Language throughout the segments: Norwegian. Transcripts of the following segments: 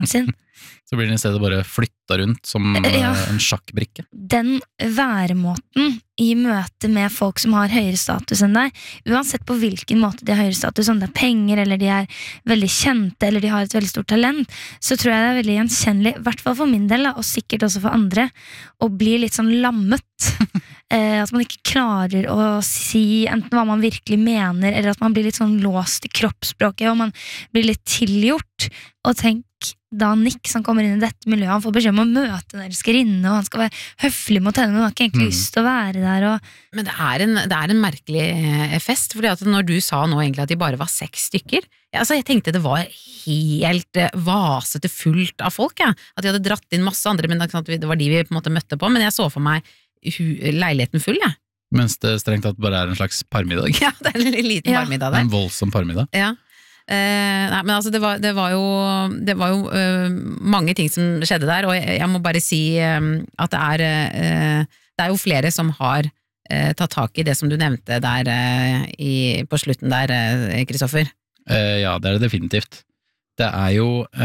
sin. Så blir den I stedet bare flyttet rundt som en sjakkbrikke. Den væremåten I møte med folk som har høyere status enn deg, uansett på hvilken måte de har høyere status, om det penger, eller de veldig kjente, eller de har et veldig stort talent, så tror jeg det veldig gjenkjennelig, I hvert fall for min del, og sikkert også for andre, å bli litt sånn lammet. At man ikke klarer å si enten hva man virkelig mener, eller at man blir litt sånn låst I kroppsspråket, og man blir litt tilgjort. Og tenk da Nick som kommer inn I dette miljøet, han får beskjed om å møte en elskerinne, og han skal være høflig mot henne, men han har ikke egentlig lyst til å være der. Men det er en merkelig fest, fordi at når du sa nå egentlig at de bare var 6 stykker, altså jeg tenkte det var helt vasete fullt av folk, at de hadde dratt inn masse andre, men det var de vi på en måte møtte på, men jeg så for meg leiligheten full, Mens det strengt tatt bare en slags parmiddag. Ja, det en liten parmiddag der. En voldsom parmiddag. Ja. Nei, men altså det var jo mange ting som skjedde der, og jeg må bare si at det er jo flere som har tatt tak I det som du nevnte der på slutten der, Kristoffer. Ja, det det definitivt. Det jo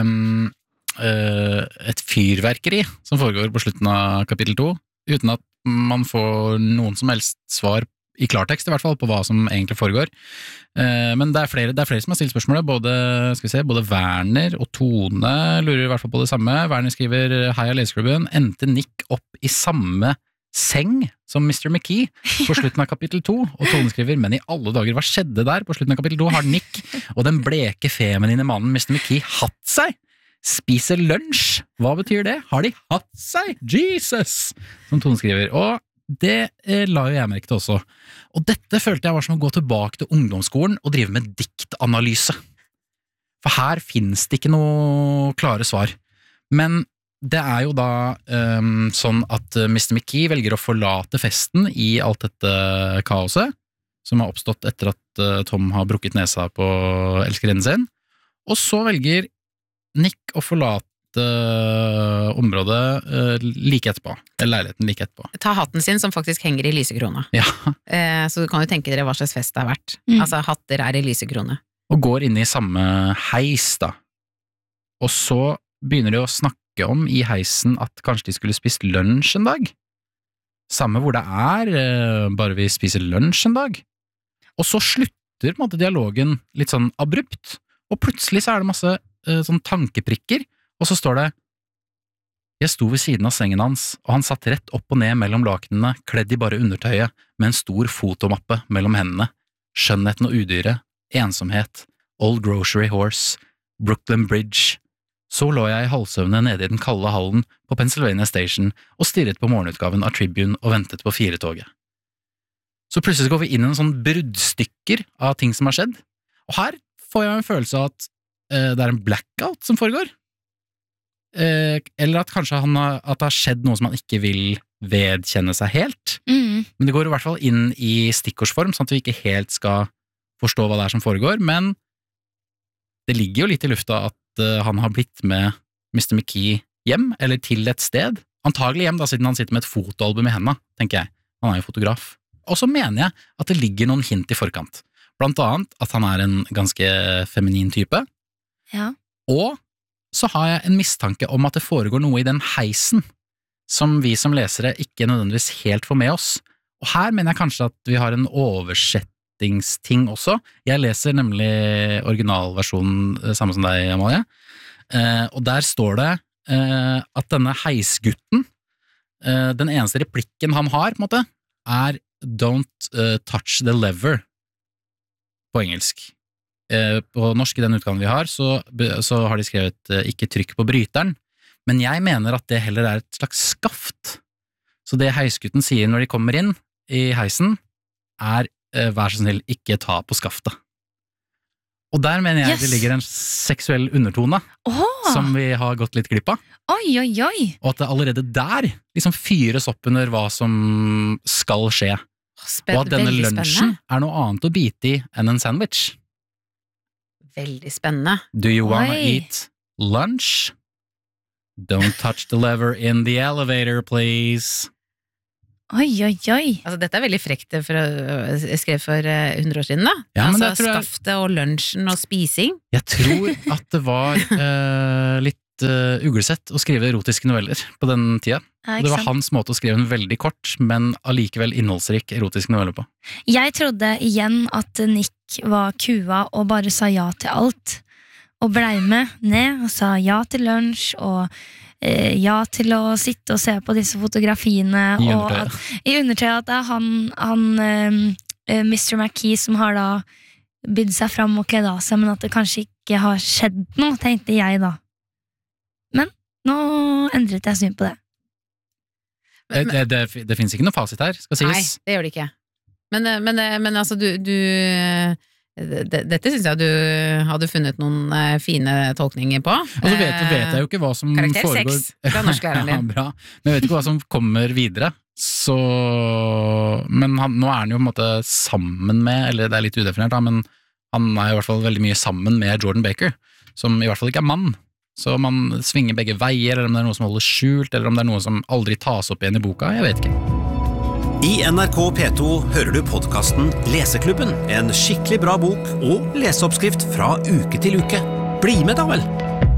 et fyrverkeri som foregår på slutten av kapittel 2, uten at man får noen som helst svar I klartekst I hvert fall, på hva som egentlig foregår. Men det flere som har stilt spørsmålet, både Werner og Tone lurer I hvert fall på det samme. Werner skriver, Heia Leseklubben, endte Nick opp I samme seng som Mr. McKee på slutten av kapittel 2, og Tone skriver, men I alle dager, hva skjedde der på slutten av kapittel 2? Har Nick og den bleke feminine mannen Mr. McKee hatt seg? Spise lunsj? Hva betyr det? Har de hatt seg? Jesus! Som Tone skriver, og det la jo jeg merke til også. Og dette følte jeg var som å gå tilbake til ungdomsskolen og drive med diktanalyse. For her finnes det ikke noe klare svar. Men det jo da sånn at Mr. McKee velger å forlate festen I alt dette kaoset, som har oppstått etter at Tom har brukket nesa på elskerinnen sin. Og så velger Nick å forlate området like etterpå, eller leiligheten like etterpå. Ta hatten sin som faktisk henger I lysekrona. Ja. Så du kan jo tenke dere hva slags fest det har vært. Altså hatter I lysekrone. Og går inn I samme heis da. Og så begynner de å snakke om I heisen at kanskje de skulle spist lunsj en dag. Samme hvor det bare vi spiser lunsj en dag. Og så slutter på en måte dialogen litt sånn abrupt, og plutselig så det masse sånn tankeprikker, og så står det Jeg sto ved siden av sengen hans, og han satt rett opp og ned mellom lakenene, kledd I bare undertøyet, med en stor fotomappe mellom hendene. Skjønnheten og udyret, ensomhet, Old Grocery Horse, Brooklyn Bridge. Så lå jeg I halvsøvne nede I den kalde hallen på Pennsylvania Station og stirret på morgenutgaven av Tribune og ventet på 4-toget. Så plutselig går vi inn I en sånn bruddstykker av ting som har skjedd, og her får jeg en følelse av at det en blackout som foregår. Eller at kanskje at det har skjedd noe som han ikke vil vedkjenne seg helt. Men det går I hvert fall inn I stikkordsform, sånn at vi ikke helt skal forstå hva det som foregår, men det ligger jo litt I lufta at han har blitt med Mr. McKee hjem, eller til et sted. Antagelig hjem da, siden han sitter med et fotoalbum I hendene, tenker jeg. Han jo fotograf. Og så mener jeg at det ligger noen hint I forkant. Blant annet at han en ganske feminin type. Ja. Og så har jeg en mistanke om at det foregår noe I den heisen som vi som lesere ikke nødvendigvis helt får med oss. Og her mener jeg kanskje at vi har en oversettingsting også. Jeg leser nemlig originalversjonen samme som deg, Amalie. Og der står det at denne heisgutten, den eneste replikken han har, på en måte, don't touch the lever på engelsk. På norsk I den utgaven vi har, så har de skrevet ikke trykk på bryteren, men jeg mener at det heller et slags skaft. Så det heisgutten sier når de kommer inn I heisen, vær så snill, ikke ta på skaftet. Og der mener jeg det ligger en seksuell undertone, som vi har gått litt glipp av. Oi, oi, oi. Og at det allerede der liksom fyres opp under hva som skal skje. Og at denne lunsjen noe annet å bite I enn en sandwich. Veldig spennende. Do you wanna eat lunch? Don't touch the lever in the elevator, please. Oi, oi, oi. Altså, dette veldig frekt skrevet for 100 år siden da. Ja, altså, skaftet og lunsjen og spising. Jeg tror at det var litt litt uglesett å skrive erotiske noveller på den tida. Ja, Og det ikke var sant? hans måte å skrive en veldig kort, men allikevel innholdsrik erotisk novelle på. Jeg trodde igjen at Nick var kua og bare sa ja til alt. Og blei med ned og sa ja til lunsj og ja til å sitte og se på disse fotografiene. I Og undertøyet. I undertøyet at det er Mr. McKee som har da bydd seg fram og kledd av seg, men at det kanskje ikke har skjedd noe, tenkte jeg da. Men nå endret jeg syn på det. Det finnes ikke noe fasit her, skal Nei, sies. det gjør det ikke. Men altså, dette synes jeg du hadde funnet noen fine tolkninger på. Og så vet jeg jo ikke hva som Karakter foregår 6 fra norsklæreren din. Ja, bra. Men jeg vet ikke hva som kommer videre. Så, men nå er han jo på en måte sammen med, eller det er litt udefinert da, men han er i hvert fall veldig mye sammen med Jordan Baker, som i hvert fall ikke er mann. Så man svinger begge veier, eller om det er noe som holder skjult, eller om det er noe som aldri tas opp igjen i boka, jeg vet ikke. I NRK P2 hører du podcasten Leseklubben, en skikkelig bra bok og leseoppskrift fra uke til uke. Bli med da vel!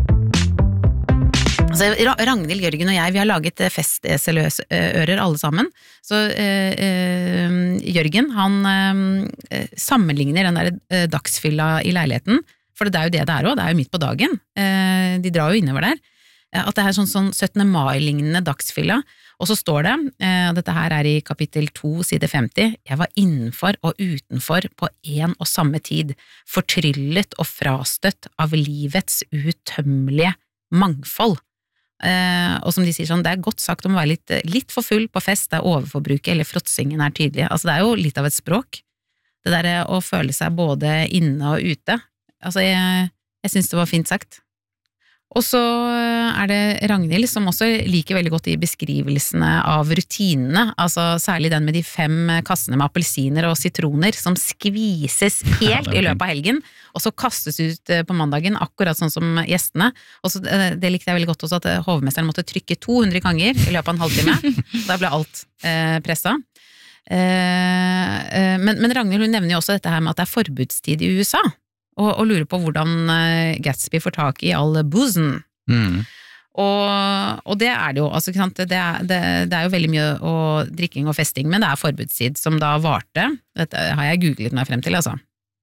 Altså, Ragnhild, Jørgen og jeg, vi har laget festeseløsører alle sammen. Så Jørgen, han sammenligner den der dagsfylla i leiligheten, for det er jo det er også, det er jo midt på dagen. De drar jo innover der. At det er sånn 17. mai-lignende dagsfylla. Og så står det, dette her er i kapittel 2, side 50, jeg var innenfor og utenfor på en og samme tid, fortryllet og frastøtt av livets utømmelige mangfold. Og som de sier sånn, det er godt sagt om å være litt for full på fest, der overforbruket eller fråtsingen er tydelig. Altså det er jo litt av et språk. Det der å føle seg både inne og ute. Altså jeg synes det var fint sagt. Og så er det Ragnhild som også liker veldig godt de beskrivelsene av rutinene, altså særlig den med de 5 kassene med appelsiner og sitroner som skvises helt i løpet av helgen, og så kastes ut på mandagen, akkurat sånn som gjestene. Og så, det likte jeg veldig godt også, at hovmesteren måtte trykke 200 ganger i løpet av en halvtime. Da ble alt presset. Men Ragnhild, hun nevner jo også dette her med at det er forbudstid i USA, og lurer på hvordan Gatsby får tak i all boozen. Og det er det jo, altså, ikke sant? Det er jo veldig mye drikking og festing, men det er forbudstid som da varte, dette har jeg googlet meg frem til, altså,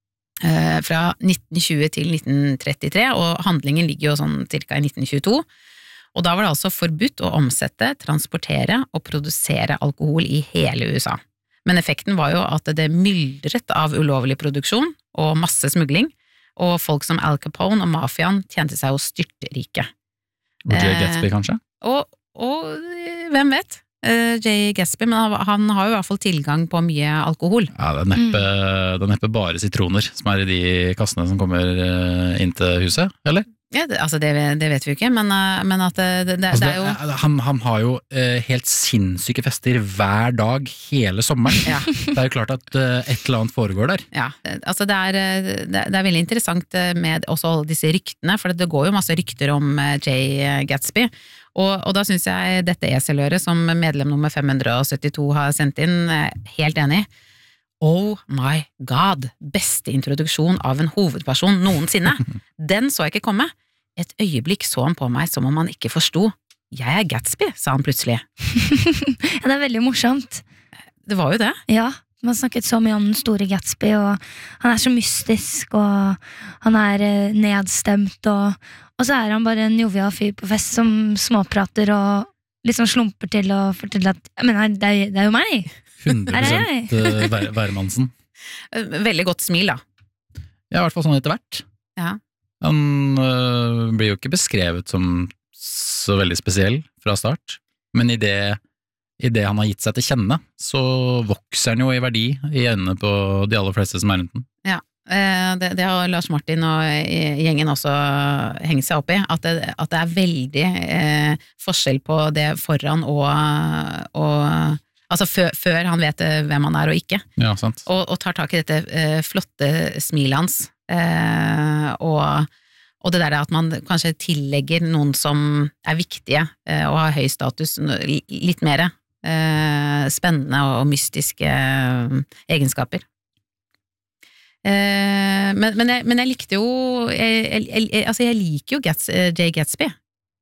fra 1920 til 1933, og handlingen ligger jo sånn cirka i 1922, og da var det altså forbudt å omsette, transportere og produsere alkohol i hele USA. Men effekten var jo at det myldret av ulovlig produksjon og masse smugling, og folk som Al Capone og mafiaen tjente seg jo styrtrike. J. Gatsby, kanskje? Og hvem vet? J. Gatsby, men han har jo i hvert fall tilgang på mye alkohol. Ja, det er neppe bare sitroner som er i de kassene som kommer inn til huset, eller? Ja, det vet vi jo ikke, men at det er jo... Han har jo helt sinnssyke fester hver dag hele sommeren. Ja. Det er jo klart at et eller annet foregår der. Ja, altså det er veldig interessant med også alle disse ryktene, for det går jo masse rykter om J. Gatsby, og da synes jeg dette eseløret som medlem nummer 572 har sendt inn, helt enig. Oh my god, beste introduksjon av en hovedperson noensinne. Den så jeg ikke komme. Et øyeblikk så han på meg som om han ikke forsto. Jeg er Gatsby, sa han plutselig. Ja, det er veldig morsomt. Det var jo det. Ja, man har snakket så mye om den store Gatsby, og han er så mystisk, og han er nedstemt, og så er han bare en jovial fyr på fest som småprater og liksom slumper til å fortelle at men det er jo meg. 100% værmannsen. Veldig godt smil, da. Ja, i hvert fall sånn etter hvert. Ja. Han blir jo ikke beskrevet som så veldig spesiell fra start, men i det han har gitt seg til kjenne, så vokser han jo i verdi i øynene på de aller fleste som er rundt den. Ja, det har Lars Martin og gjengen også hengt seg opp i, at det er veldig forskjell på det foran og altså før han vet hvem han er og ikke. Ja, sant. Og tar tak i dette flotte smilet hans, og det der at man kanskje tillegger noen som er viktige og har høy status litt mer spennende og mystiske egenskaper. Men jeg likte jo jeg liker jo J. Gatsby.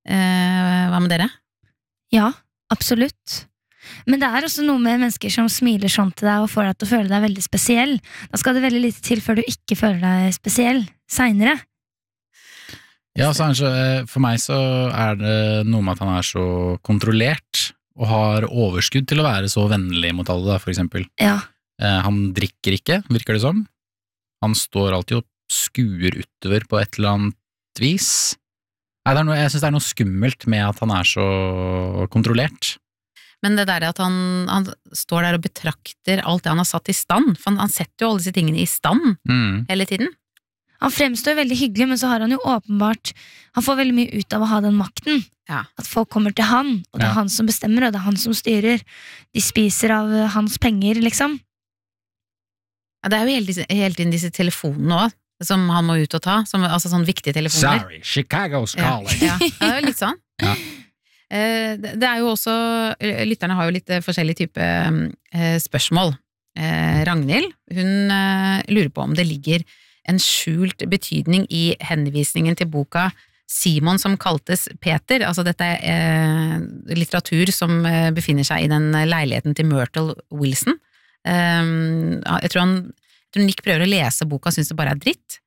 Hva med dere? Ja, absolutt. Men det også noe med mennesker som smiler sånn til deg og får deg til å føle deg veldig spesiell. Da skal det veldig lite til før du ikke føler deg spesiell senere. Ja, for meg så det noe med at han så kontrollert og har overskudd til å være så vennlig mot alle, da, for eksempel. Ja. Han drikker ikke, virker det som. Han står alltid og skuer utover på et eller annet vis. Nei, jeg synes det noe skummelt med at han så kontrollert. Men det der at han står der og betrakter alt det han har satt i stand, for han setter jo alle disse tingene i stand hele tiden. Han fremstår veldig hyggelig, men så har han jo åpenbart han får veldig mye ut av å ha den makten. Ja. At folk kommer til han, og det han som bestemmer, og det han som styrer. De spiser av hans penger, liksom. Ja, det jo hele tiden disse telefonene også, som han må ut og ta, altså sånne viktige telefoner. Sorry, Chicago's calling. Ja, det jo litt sånn. Ja. Det jo også, lytterne har jo litt forskjellige type spørsmål. Ragnhild, hun lurer på om det ligger en skjult betydning i henvisningen til boka Simon som kaltes Peter. Altså dette litteratur som befinner seg i den leiligheten til Myrtle Wilson. Jeg tror Nick prøver å lese boka, synes det bare dritt.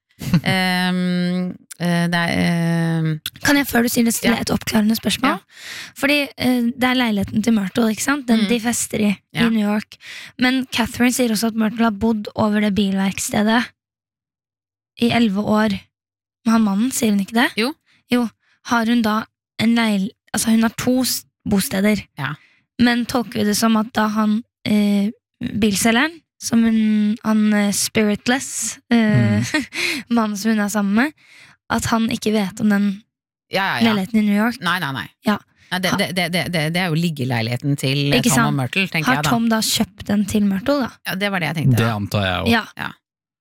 Kan jeg før du sier det stille et oppklarende spørsmål? Fordi det leiligheten til Myrtle, ikke sant? Den de fester i New York. Men Catherine sier også at Myrtle har bodd over det bilverkstedet i 11 år med han mannen, sier hun ikke det? Jo. Har hun da altså hun har 2 bosteder. Men tolker vi det som at da han bilselgeren, som han spiritless mannen som hun sammen med, at han ikke vet om den leiligheten i New York. Nei. Ja. Det jo liggeleiligheten til ikke Tom og Myrtle, tenker jeg da. Har Tom da kjøpt den til Myrtle, da? Ja, det var det jeg tenkte. Det antar jeg også. Ja.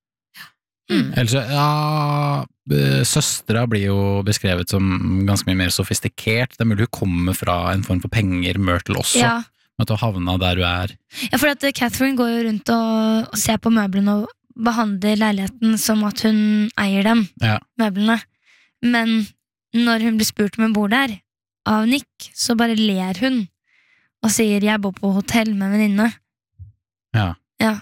Ellers, søstra blir jo beskrevet som ganske mye mer sofistikert. Det mulig hun kommer fra en form for penger, Myrtle også. Ja. Med at du havna der du Ja, for at Catherine går jo rundt og ser på møblene og behandler leiligheten som at hun eier dem, møblene. Men når hun blir spurt om hun bor der av Nick, så bare ler hun og sier 'jeg bor på hotell med venninne'. Ja.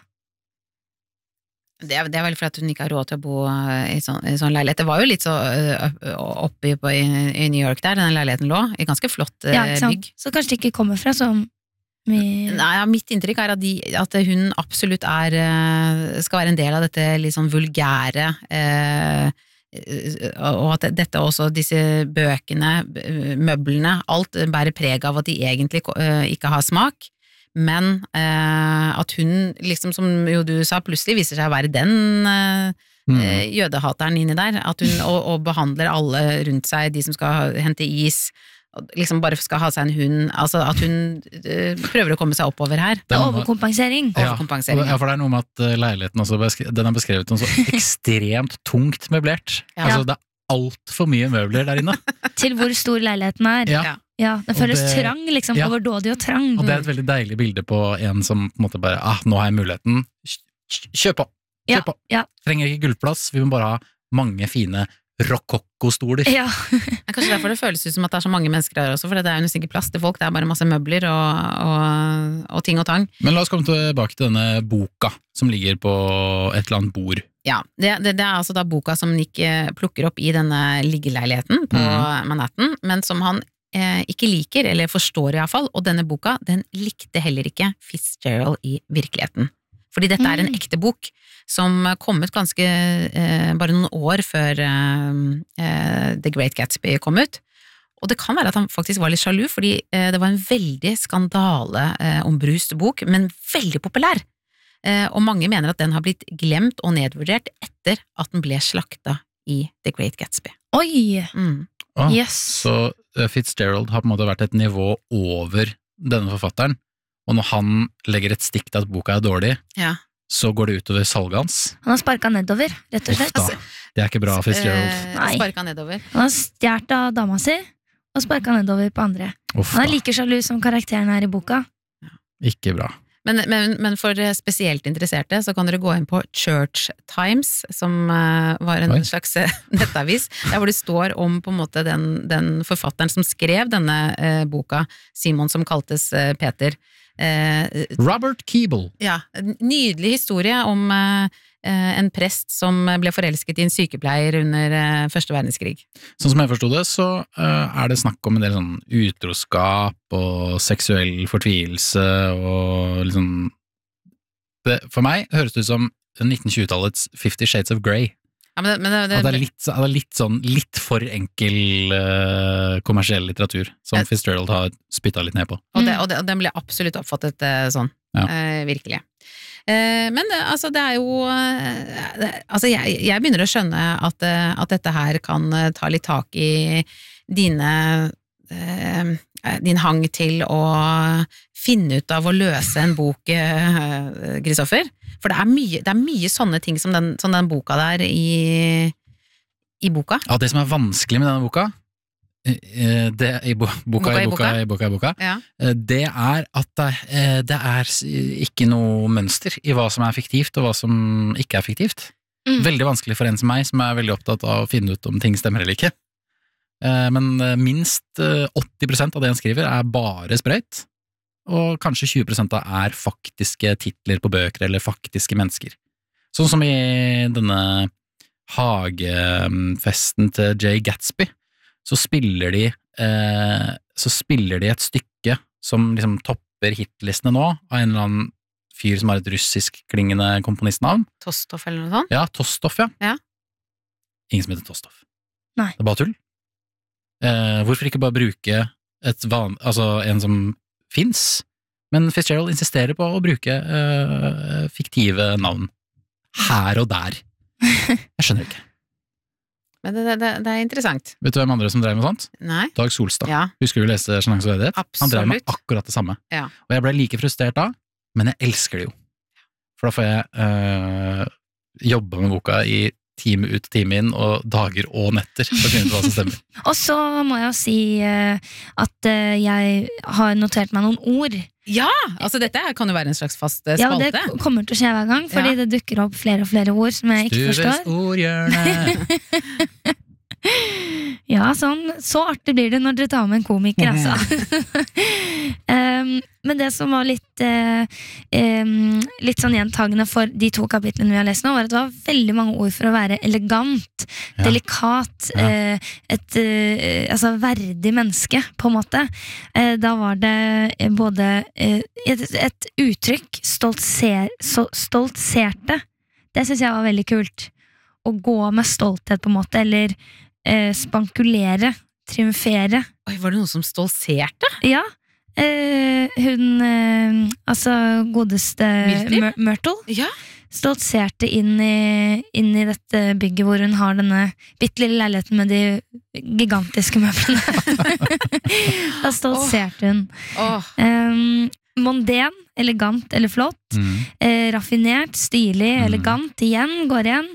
Det vel fordi at hun ikke har råd til å bo i sånn leilighet. Det var jo litt så oppe i New York der, den leiligheten lå, i ganske flott bygg. Så kanskje det ikke kommer fra så mye... Nei, mitt inntrykk at hun absolutt skal være en del av dette litt sånn vulgære, og at dette også, disse bøkene, møblene, alt bærer preg av at de egentlig ikke har smak. Men at hun, liksom som jo du sa, plutselig viser seg å være den jødehateren inni der, at hun og behandler alle rundt seg, de som skal hente is, liksom bare skal ha seg en hund, altså at hun prøver å komme seg oppover her. Det overkompensering. Ja, for det noe med at leiligheten også, den beskrevet som så ekstremt tungt møblert. Altså det alt for mye møbler der inne. Til hvor stor leiligheten Ja, den føles trang, liksom, overdådig og trang. Og det et veldig deilig bilde på en som på en måte bare, nå har jeg muligheten, kjøp på. Trenger ikke gullplass, vi må bare ha mange fine rokokko-stoler. Ja. Kanskje derfor det føles ut som at det så mange mennesker her også, for det jo nesten ikke plass til folk, det bare masse møbler og ting og tang. Men la oss komme tilbake til denne boka som ligger på et eller annet bord. Ja, det altså da boka som Nick plukker opp i denne liggeleiligheten på Manhattan, men som han ikke liker, eller forstår i hvert fall, og denne boka, den likte heller ikke Fitzgerald i virkeligheten. Fordi dette en ekte bok som kom ut ganske bare noen år før The Great Gatsby kom ut. Og det kan være at han faktisk var litt sjalu, fordi det var en veldig skandale ombrust bok, men veldig populær. Og mange mener at den har blitt glemt og nedvurdert etter at den ble slakta i The Great Gatsby. Oi! Yes. Så Fitzgerald har på en måte vært et nivå over denne forfatteren, og når han legger et stikk til at boka dårlig, så går det utover salget hans. Han har sparket nedover, rett og slett. Det ikke bra, Fitzgerald. Sparket nedover. Han har stjert av dama si, og sparket nedover på andre. Han like sjalu som karakteren her i boka. Ikke bra. Men for spesielt interesserte så kan dere gå inn på Church Times, som var en slags nettavis, der hvor det står om på en måte den forfatteren som skrev denne boka, Simon som kaltes Peter. Robert Keeble. Ja, en nydelig historie om en prest som ble forelsket i en sykepleier under Første verdenskrig. Sånn som jeg forstod det, så det snakk om en del sånn utroskap og seksuell fortvilelse og liksom for meg høres det ut som 1920-tallets 50 Shades of Grey. Ja, men det er litt for enkel kommersiell litteratur som Fitzgerald har spyttet litt ned på. Og den ble absolutt oppfattet sånn, virkelig. Men altså det jo altså jeg begynner å skjønne at dette her kan ta litt tak i din hang til å finne ut av å løse en bok, Kristoffer. For det er mye sånne ting som den boka der i boka. Ja, det som vanskelig med denne boka, boka. Ja. Det at det ikke noe mønster i hva som fiktivt og hva som ikke fiktivt. Veldig vanskelig for en som meg, som veldig opptatt av å finne ut om ting stemmer eller ikke. Men minst 80% av det han skriver bare sprøyt, og kanskje 20% faktiske titler på bøker eller faktiske mennesker. Sånn som i denne hagefesten til Jay Gatsby, så spiller de et stykke som liksom topper hitlistene nå, av en eller annen fyr som har et russisk-klingende komponistnavn. Tostov eller noe sånt? Ja, Tostov, ja. Ingen som heter Tostov. Nei. Det bare tull. Hvorfor ikke bare bruke en som finnes? Men Fitzgerald insisterer på å bruke fiktive navn her og der. Jeg skjønner ikke. Men det interessant. Vet du hvem andre som drev med sånt? Nei. Dag Solstad. Ja. Husker du leste Sjenanse og Verdighet? Absolutt. Han drev med akkurat det samme. Ja. Og jeg ble like frustrert da, men jeg elsker det jo. For da får jeg jobbe med boka i time ut, time inn, og dager og netter for å finne ut hva som stemmer. Og så må jeg jo si at jeg har notert meg noen ord. Ja, altså dette kan jo være en slags fast spalte. Ja, det kommer til å skje hver gang, fordi det dukker opp flere og flere ord som jeg ikke forstår. Stuves ordhjørne. Ja, så artig blir det når dere tar med en komiker, altså. Men det som var litt sånn gjentagende for de 2 kapitlene vi har lest nå, var at det var veldig mange ord for å være elegant, delikat, altså verdig menneske, på en måte. Da var det både et uttrykk, stoltserte. Det synes jeg var veldig kult. Å gå med stolthet, på en måte, eller spankulere, triumfere. Oi, var det noen som stoltserte? Ja, hun, altså godeste Myrtle, stoltserte inn i dette bygget hvor hun har denne bittelille leiligheten med de gigantiske møblene. Da stoltserte hun. Mondén, elegant eller flott, raffinert, stilig, elegant, går igjen.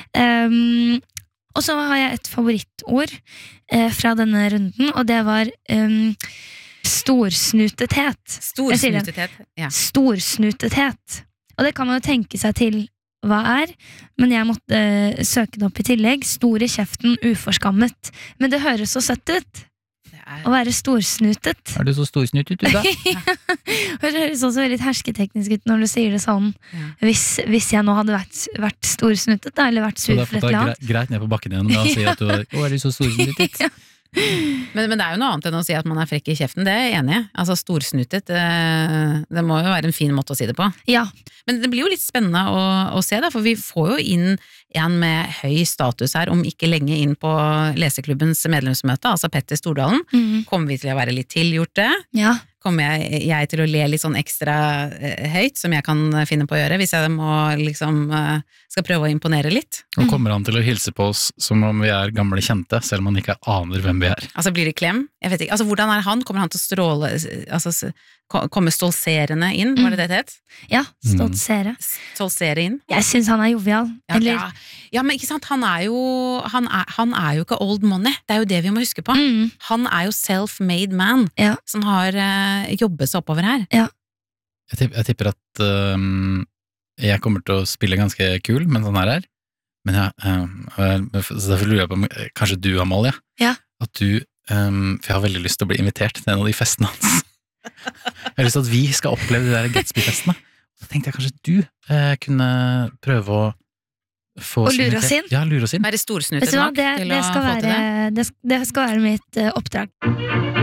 Og så har jeg et favorittord fra denne runden, og det var storsnutethet. Storsnutethet, ja. Storsnutethet. Og det kan man jo tenke seg til hva men jeg måtte søke det opp i tillegg. Stor i kjeften, uforskammet. Men det høres så søtt ut. Å være storsnutet. Du så storsnutet ut da? Det høres også veldig hersketeknisk ut når du sier det sånn. Hvis jeg nå hadde vært storsnutet da, eller vært sur for et eller annet. Greit ned på bakken igjen med å si at du du så storsnutet? Men det jo noe annet enn å si at man frekk i kjeften, det jeg enig i. Altså storsnutet, det må jo være en fin måte å si det på. Ja. Men det blir jo litt spennende å se da, for vi får jo inn en med høy status her, om ikke lenge inn på leseklubbens medlemsmøte, altså Petter Stordalen. Kommer vi til å være litt tilgjort det? Ja. Kommer jeg til å le litt sånn ekstra høyt, som jeg kan finne på å gjøre, hvis jeg skal prøve å imponere litt? Og kommer han til å hilse på oss som om vi gamle kjente, selv om han ikke aner hvem vi Altså blir det klem? Jeg vet ikke, altså hvordan han? Kommer han til å stråle, altså komme stolserende inn, var det het? Ja, stolsere. Stolsere inn? Jeg synes han jovial. Ja, men ikke sant, han jo ikke old money, det jo det vi må huske på. Han jo self-made man, som har jobbet seg oppover her. Ja. Jeg tipper at jeg kommer til å spille ganske kul mens han er her. Men så derfor lurer jeg på om kanskje du, Amalie, at du, for jeg har veldig lyst til å bli invitert til en av de festene hans. Jeg har lyst til at vi skal oppleve de der Gatsby-festene. Så tenkte jeg kanskje du kunne prøve å få Og lure oss inn? Ja, lure oss inn. Være storsnute nok til å få til det. Det skal være mitt oppdrag.